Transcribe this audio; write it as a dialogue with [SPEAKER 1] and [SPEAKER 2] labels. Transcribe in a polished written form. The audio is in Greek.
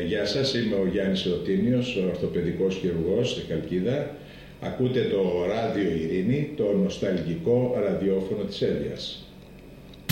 [SPEAKER 1] Γεια σας, είμαι ο Γιάννης Ρωτίνιος, ο ορθοπαιδικός χειρουργός στη Χαλκίδα. Ακούτε το Ράδιο Ειρήνη, το νοσταλγικό ραδιόφωνο της Έλβιας.